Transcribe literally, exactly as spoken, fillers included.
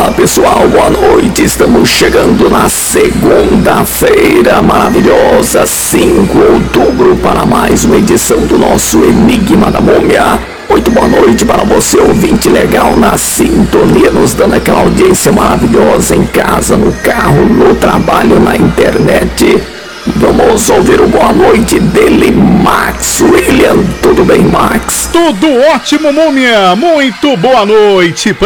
Olá pessoal, boa noite, estamos chegando na segunda-feira maravilhosa, cinco de outubro, para mais uma edição do nosso Enigma da Múmia. Muito boa noite para você, ouvinte legal, na sintonia, nos dando aquela audiência maravilhosa em casa, no carro, no trabalho, na internet. Vamos ouvir o boa noite dele, Max William. Tudo bem, Max? Tudo ótimo, Múmia. Muito boa noite para